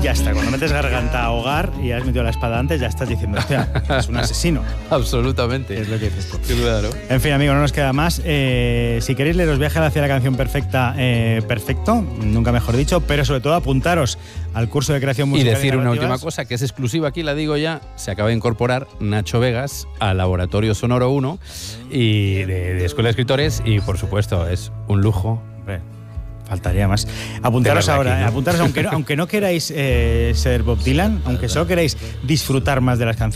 ya está. Cuando metes garganta a hogar y has metido la espada antes, ya estás diciendo, hostia, es un asesino. Absolutamente. Es lo que dices tú. Claro. En fin, amigo, no nos queda más. Si queréis leeros Viaje hacia la canción perfecta, perfecto, nunca mejor dicho, pero sobre todo apuntaros al curso de creación musical. Y decir una narrativas. última cosa, que es exclusiva aquí, la digo ya, se acaba de incorporar Nacho Vegas al Laboratorio Sonoro 1 y de Escuela de Escritores, y por supuesto es un lujo. Hombre, faltaría más. Apuntaros ahora, aquí, ¿no? apuntaros, aunque no queráis ser Bob Dylan, aunque solo queráis disfrutar más de las canciones.